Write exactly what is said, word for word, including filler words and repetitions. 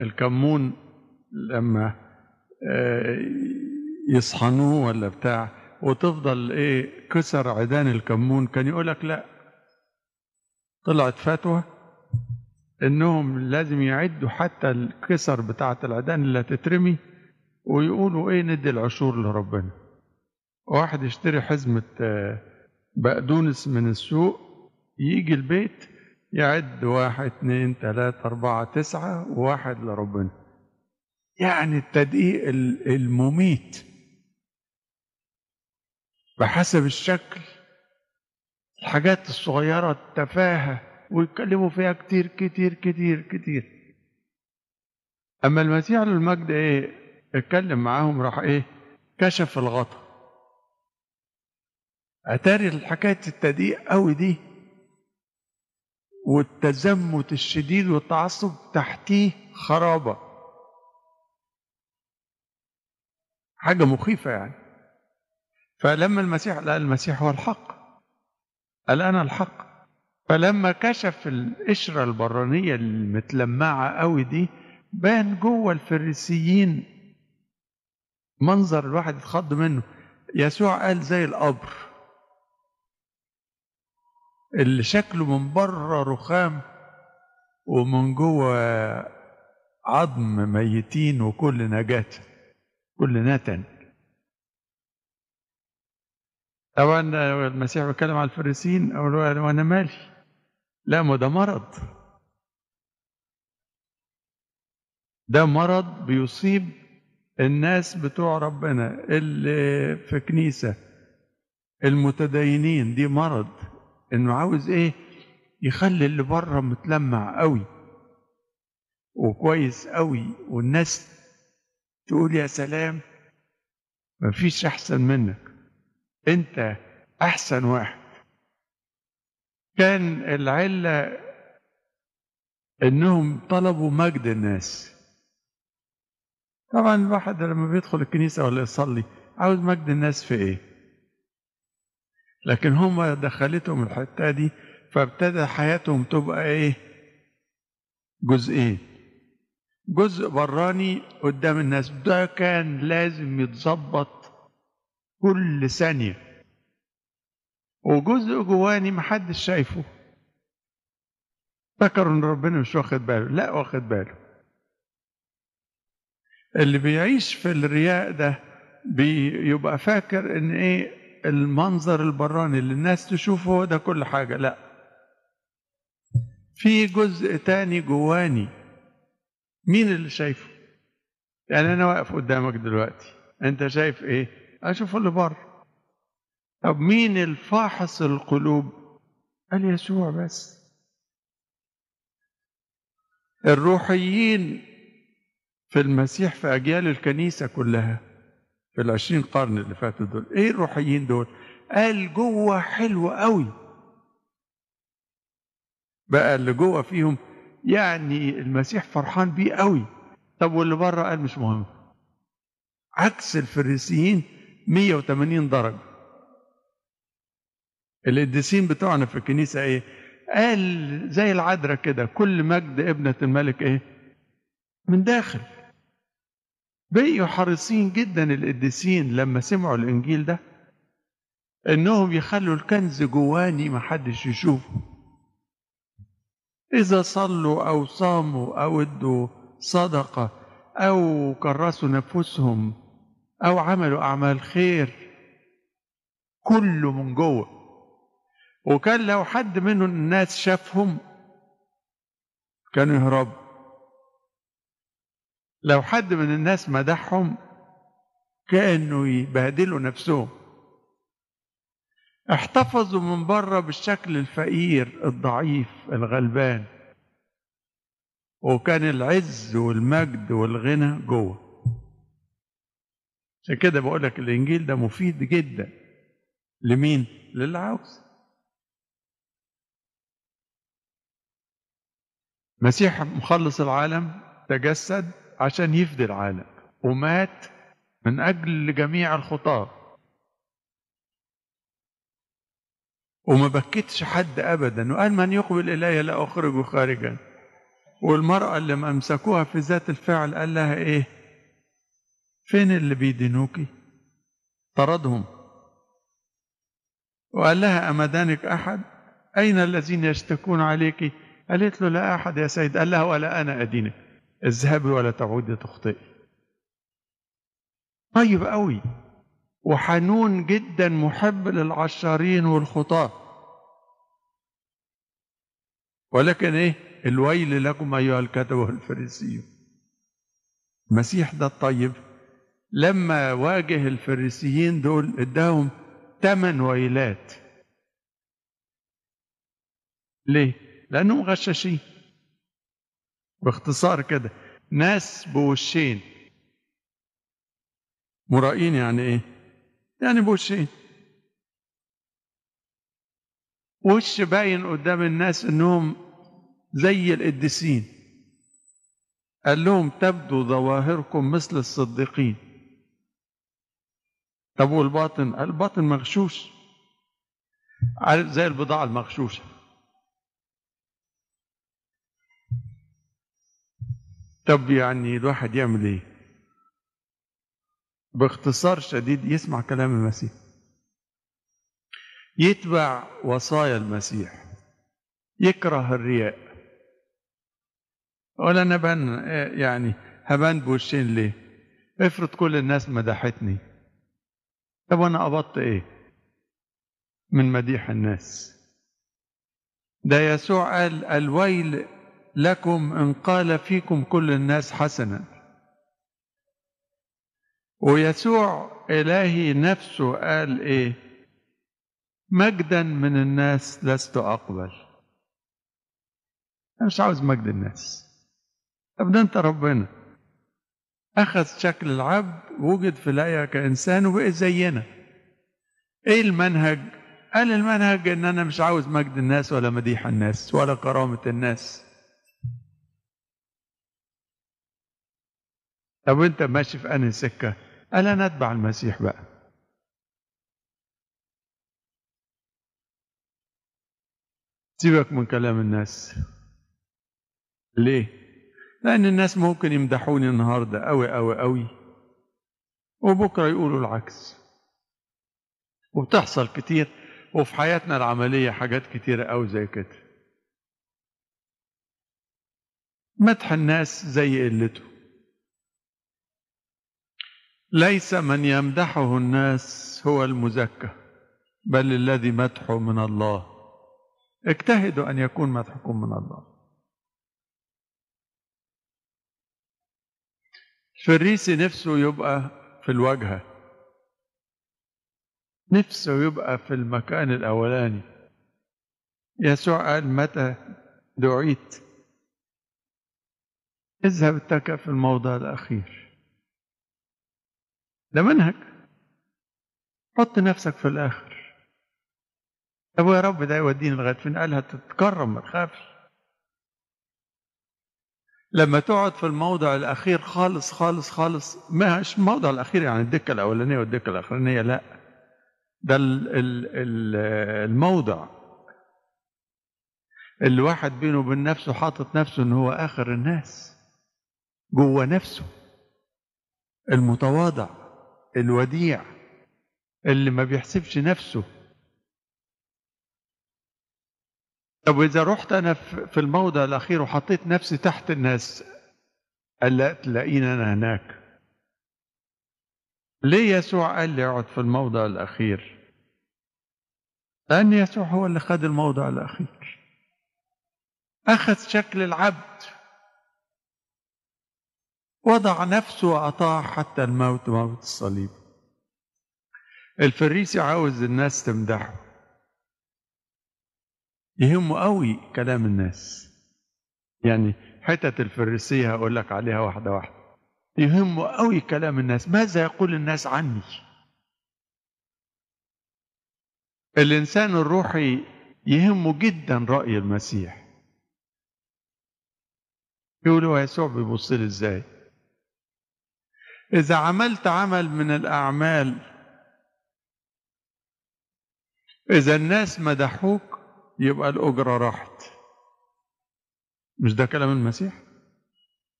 الكمون لما يصحنوه ولا بتاع وتفضل ايه كسر عيدان الكمون، كان يقولك لا، طلعت فتوى انهم لازم يعدوا حتى الكسر بتاعة العيدان اللي هتترمي ويقولوا ايه ندي العشور لربنا. واحد يشتري حزمة بقدونس من السوق، يجي البيت يعد واحد اتنين تلاتة اربعة تسعة وواحد لربنا. يعني التدقيق المميت بحسب الشكل، الحاجات الصغيرة التفاهة ويتكلموا فيها كتير كتير كتير كتير. أما المسيح للمجد إيه اتكلم معاهم، راح إيه كشف الغطا. أتاري الحكاية التدقيق قوي دي والتزمت الشديد والتعصب تحتيه خرابة، حاجة مخيفة يعني. فلما المسيح لا، المسيح هو الحق، قال أنا الحق. فلما كشف القشرة البرانية المتلمعة قوي دي، بان جوه الفريسيين منظر الواحد يتخض منه. يسوع قال زي القبر اللي شكله من بره رخام ومن جوه عظم ميتين وكل نجاة كل نتن. طبعا المسيح بيتكلم على الفريسيين، أقول وانا مالي؟ لا، ما ده مرض، ده مرض بيصيب الناس بتوع ربنا اللي في كنيسة المتدينين. دي مرض انه عاوز ايه يخلي اللي بره متلمع قوي وكويس قوي والناس تقول يا سلام مفيش احسن منك، انت احسن واحد. كان العلة انهم طلبوا مجد الناس. طبعا الواحد لما بيدخل الكنيسة ولا يصلي عاوز مجد الناس في ايه؟ لكن هم دخلتهم الحتة دي، فابتدى حياتهم تبقى ايه؟ جزئين. جزء براني قدام الناس، ده كان لازم يتظبط كل ثانية، وجزء جواني محدش شايفه. فكروا ان ربنا مش واخد باله، لا واخد باله. اللي بيعيش في الرياء ده بيبقى فاكر ان ايه المنظر البراني اللي الناس تشوفه ده كل حاجة. لا، في جزء تاني جواني، مين اللي شايفه؟ يعني انا واقف قدامك دلوقتي، انت شايف ايه؟ اشوف اللي بره. طب مين الفاحص القلوب؟ قال يسوع بس. الروحيين في المسيح في اجيال الكنيسة كلها في العشرين قرن اللي فاتوا دول، ايه الروحيين دول؟ قال جوه حلو قوي، بقى اللي جوه فيهم يعني المسيح فرحان بيه قوي. طب واللي بره قال مش مهم. عكس الفريسيين مية وتمانين درجة. القديسين بتوعنا في الكنيسة ايه؟ قال زي العذراء كده، كل مجد ابنة الملك ايه؟ من داخل. بقوا حريصين جدا القديسين لما سمعوا الانجيل ده انهم يخلوا الكنز جواني ما حدش يشوفه. اذا صلوا او صاموا او ادوا صدقة او كرسوا نفوسهم او عملوا اعمال خير، كله من جوه. وكان لو حد منهم الناس شافهم كانوا يهربوا. لو حد من الناس مدحهم كانوا يبهدلوا نفسهم. احتفظوا من بره بالشكل الفقير الضعيف الغلبان، وكان العز والمجد والغنى جوه. عشان كده بقول لك الانجيل ده مفيد جدا. لمين؟ للي عاوز. مسيح مخلص العالم تجسد عشان يفدي العالم ومات من اجل جميع الخطاه، وما بكتش حد ابدا، وقال من يقبل الي لا اخرجه خارجا. والمرأة اللي أمسكوها في ذات الفعل قال لها إيه؟ فين اللي بيدينوكي؟ طردهم وقال لها أمدانك أحد؟ أين الذين يشتكون عليك؟ قالت له لا أحد يا سيد. قال لها ولا أنا أدينك، اذهبي ولا تعودي تخطئي. طيب قوي وحنون جدا، محب للعشارين والخطاة. ولكن ايه؟ الويل لكم ايها الكتبة والفريسيون. المسيح ده الطيب لما واجه الفريسيين دول اداهم ثمان ويلات. ليه؟ لانهم غشاشين. باختصار كده ناس بوشين. مرائين يعني ايه؟ يعني بوشين، وش باين قدام الناس انهم زي القديسين. قال لهم تبدو ظواهركم مثل الصديقين. طب والباطن؟ الباطن مغشوش، عارف زي البضاعة المغشوشة. طب يعني الواحد يعمل ايه؟ باختصار شديد يسمع كلام المسيح، يتبع وصايا المسيح، يكره الرياء. ولا انا بان يعني هبان بوشين ليه؟ افرض كل الناس مدحتني، طب وانا قبضت ايه من مديح الناس؟ ده يسوع قال الويل لكم ان قال فيكم كل الناس حسنا. ويسوع إلهي نفسه قال ايه؟ مجدا من الناس لست اقبل. انا مش عاوز مجد الناس. طب ده انت ربنا اخذ شكل العبد، وجد في الآية كإنسان وبقى زينا. ايه المنهج؟ قال المنهج ان انا مش عاوز مجد الناس ولا مديح الناس ولا كرامة الناس. طب انت ماشي في انهي سكة؟ قال انا اتبع المسيح بقى. سيبك من كلام الناس. ليه؟ لان الناس ممكن يمدحوني النهارده قوي قوي قوي وبكره يقولوا العكس. وبتحصل كتير، وفي حياتنا العملية حاجات كتيرة قوي زي كده. مدح الناس زي قلته. ليس من يمدحه الناس هو المزكى، بل الذي مدحه من الله. اجتهدوا أن يكون مدحكم من الله. فريسي نفسه يبقى في الواجهة، نفسه يبقى في المكان الأولاني. يسوع قال متى دعيت اذهب اتكأ في الموضع الأخير. ده منهج، حط نفسك في الآخر. طب يا رب ده يوديني لغاية فين؟ قال هتتكرم ما تخافش. لما تقعد في الموضع الأخير خالص خالص خالص، مش الموضع الأخير يعني الدكة الأولانية والدكة الأخرانية، لا، ده ال ال ال الموضع اللي واحد بينه وبين نفسه حاطط نفسه إن هو آخر الناس، جوه نفسه المتواضع الوديع اللي ما بيحسبش نفسه. طب إذا رحت أنا في الموضع الأخير وحطيت نفسي تحت الناس، قال لا تلاقيني أنا هناك. ليه يسوع قال لي اقعد في الموضع الأخير؟ لأن يسوع هو اللي خد الموضع الأخير، أخذ شكل العبد، وضع نفسه وأطاع حتى الموت، موت الصليب. الفريسي عاوز الناس تمدحه، يهمه قوي كلام الناس. يعني حتة الفريسية هقول لك عليها واحدة واحدة. يهمه قوي كلام الناس، ماذا يقول الناس عني. الإنسان الروحي يهمه جدا رأي المسيح. يقول هو يسوع بيبص لي ازاي؟ إذا عملت عمل من الأعمال، إذا الناس مدحوك يبقى الأجرة راحت. مش ده كلام المسيح؟